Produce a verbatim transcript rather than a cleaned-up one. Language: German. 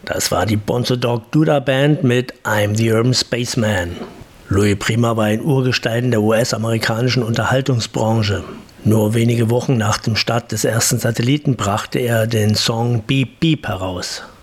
Das war die Bonzo Dog Duda Band mit I'm the Urban Spaceman. Louis Prima war ein Urgestein der U S-amerikanischen Unterhaltungsbranche. Nur wenige Wochen nach dem Start des ersten Satelliten brachte er den Song Beep Beep heraus.